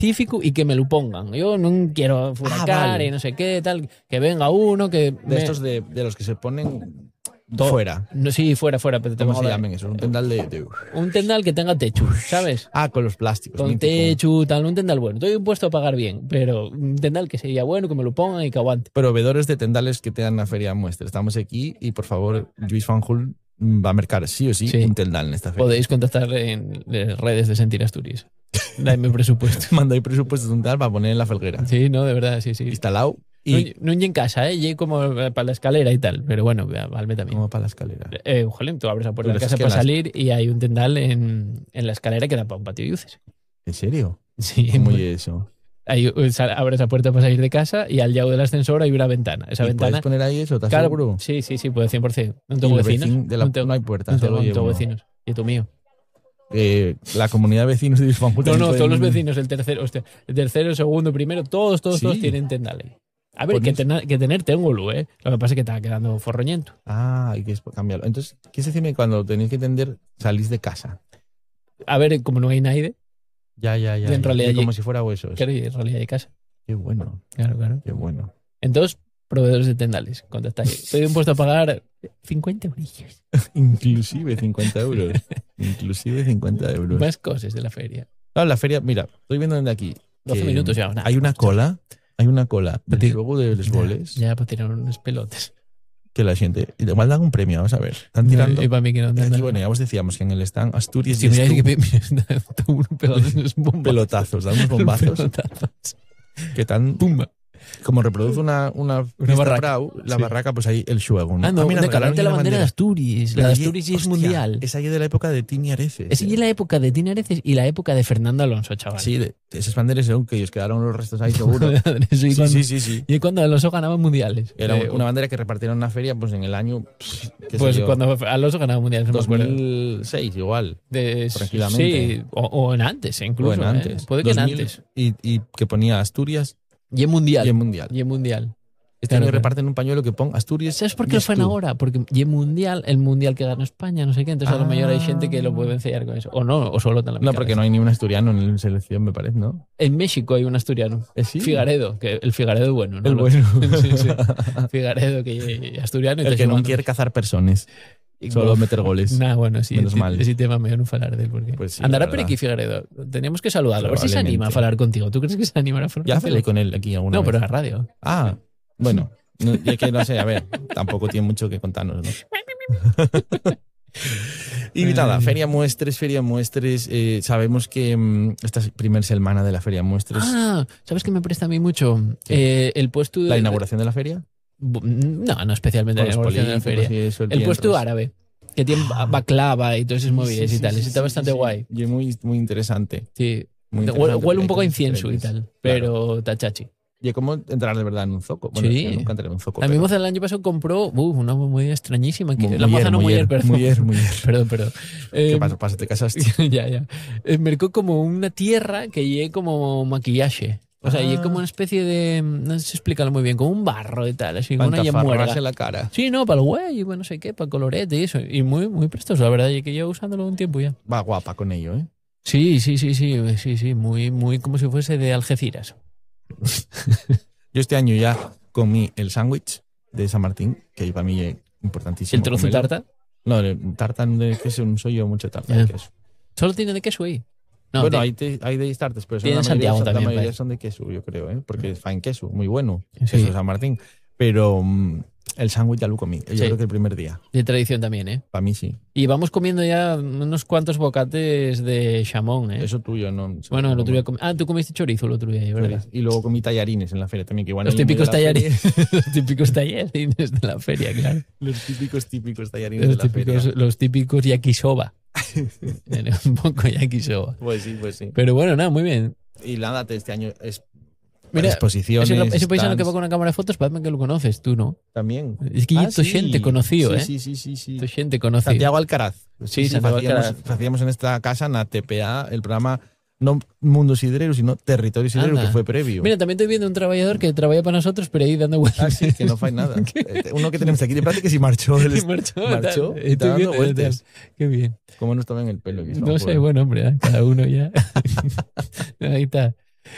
específico y que me lo pongan. Yo no quiero furacar vale. y no sé qué, tal. Que venga uno, que... Estos de los que se ponen fuera. No, sí, fuera, pero ¿Cómo se llaman esos? Un tendal de... Un tendal que tenga techo, ¿sabes? Con los plásticos. Con mítico. techo, tal, un tendal bueno. Estoy impuesto a pagar bien, pero un tendal que sería bueno, que me lo pongan y que aguante. Proveedores de tendales que tengan la feria muestra. Estamos aquí y, por favor, Lluís Fanjul va a mercar sí o sí un tendal en esta feria. Podéis contactar en las redes de Sentir Asturias. Dame presupuesto. Mandáis presupuesto de un tendal para poner en la felguera. Sí, no, de verdad, sí. Instalado. Y no en casa, y como para la escalera y tal, pero bueno, valme también. como para la escalera. Jolín, tú abres la puerta de Pero casa es que para salir y hay un tendal en la escalera que da para un patio de luces. ¿En serio? Sí. ¿Cómo es eso? Ahí abres la puerta para salir de casa y al lado del ascensor hay una ventana. Esa ventana. ¿Puedes poner ahí eso? ¿Estás Claro, seguro? Sí, puedo 100%. No tengo vecinos. No hay puerta. No solo tengo llevo vecinos. Y tú mío. La comunidad de vecinos de Lluís Fanjul. No, todos los vecinos, el tercero, el segundo, primero, todos tienen tendal. A ver, que tener tengo, Lo que pasa es que está quedando forroñento. Hay que cambiarlo. Entonces, ¿qué se dice cuando tenéis que tender, salís de casa? A ver, como no hay nadie. Ya. En realidad, como si fuera huesos. Claro, en realidad hay casa. Qué bueno. Claro. Qué bueno. Entonces, proveedores de tendales, contactáis. Estoy impuesto a pagar 50 eurillos. Inclusive 50 euros. Inclusive 50 euros. Más cosas de la feria. Claro, la feria, mira, estoy viendo desde aquí. 12 minutos ya. Hay una cola del juego de los goles. Ya, para tirar unas pelotas. Que la gente, igual dan un premio, vamos a ver. Están tirando. Y para mí que no Aquí, bueno, ya os decíamos que en el stand Asturias sí, mira, pelotazos, dan unos bombazos. Que tan pumba. Como reproduce una barraca. La barraca, pues ahí el juego. ¿no? Mira, de calarte la bandera de Asturias. La de Asturias es mundial. Es ahí de la época de Tini Areces. Es ahí la época de Tini Areces y la época de Fernando Alonso, chaval. Sí, de esas banderas según que ellos quedaron los restos ahí seguro. Sí. Y cuando Alonso ganaba mundiales. Era una bandera que repartieron en la feria pues en el año... Pues cuando Alonso ganaba mundiales. 2006 igual. Tranquilamente. Sí, o en antes incluso. O en antes. Puede que en antes. Y que ponía Asturias... Y en mundial. Y en mundial. Este Claro, año reparten un pañuelo que pone Asturias. ¿Sabes por qué lo fan ahora? Porque y en mundial, el mundial que ganó España, no sé qué, entonces a lo mejor hay gente que lo puede enseñar con eso. O no, o solo tan la No, porque no hay ni un asturiano en la selección, me parece, ¿no? En México hay un asturiano. ¿Sí? Figaredo, que el Figaredo bueno, ¿no? El bueno. Sí. Figaredo, que asturiano. El que no quiere cazar personas. Solo meter goles. Bueno, sí. Menos mal. Ese tema me no falar de él. Porque... Pues sí, andará por aquí Figaredo. Teníamos que saludarlo. A ver si se anima a hablar contigo. ¿Tú crees que se animará a hablar Ya hablé con él aquí alguna vez. No, pero en la radio. Bueno. Es que no sé, a ver. Tampoco tiene mucho que contarnos, ¿no? Y nada, Feria Muestres. Sabemos que esta es primera semana de la Feria Muestres. ¿Sabes qué me presta a mí mucho? El puesto de... ¿La inauguración de la feria? No especialmente la inauguración de la feria. El puesto árabe, que tiene baklava y todas esas movidas y tal. Está bastante guay. Y muy interesante. Sí. Muy interesante. Huele un poco a incienso y tal, pero tachachi. Y cómo entrar de verdad en un zoco. Bueno, yo nunca entré en un zoco. A mi moza el año pasado compró una movida extrañísima. La moza no mujer, pero... Perdón. ¿Qué pasa? ¿Te casaste? Ya. Mercó como una tierra que lleve como maquillaje. O sea, y es como una especie de... No sé explicarlo muy bien, como un barro y tal, así, para una yemuerga. la cara. Sí, no, para el güey, y bueno, no sé qué, para el colorete y eso. Y muy, muy prestoso, la verdad, y que llevo usándolo un tiempo ya. Va guapa con ello, ¿eh? Sí, muy como si fuese de Algeciras. Yo este año ya comí el sándwich de San Martín, que para mí es importantísimo. ¿El trozo de tarta? No, el tarta de queso, no soy yo mucho tarta de queso. ¿Solo tiene de queso ahí? No, bueno, hay de tartas, pero en Santiago también. La mayoría son de queso, yo creo, ¿eh? Porque es fine queso, muy bueno. Sí. Queso de San Martín. Pero el sándwich ya lo comí. Yo creo que el primer día. De tradición también, ¿eh? Para mí sí. Y vamos comiendo ya unos cuantos bocates de chamón, ¿eh? Eso tuyo, ¿no? Bueno, el otro día tú comiste chorizo el otro día, ¿verdad? Y luego comí tallarines en la feria también, que igual los típicos tallarines. Los típicos tallarines de la feria, claro. Los típicos tallarines de la feria. Los típicos yakisoba. Un poco yakisoba. Pues sí. Pero bueno, nada, muy bien. Y nada, este año es... Mira, exposiciones, ese paisano que va con una cámara de fotos, parece que lo conoces, tú, ¿no? También. Es que tu gente conocido, sí, ¿eh? Sí. Tu gente conocido. Santiago Alcaraz. Sí, Santiago Alcaraz. Hacíamos en esta casa, en la TPA, el programa no Mundo Sidrero, sino Territorio Sidrero, que fue previo. Mira, también estoy viendo un trabajador que trabaja para nosotros, pero ahí dando vueltas. Sí, que no fue nada. Uno que tenemos aquí de práctica sí marchó. Marchó y está dando vueltas. Qué bien. ¿Cómo nos toman el pelo? No sé, bueno, hombre, cada uno ya. Ahí está.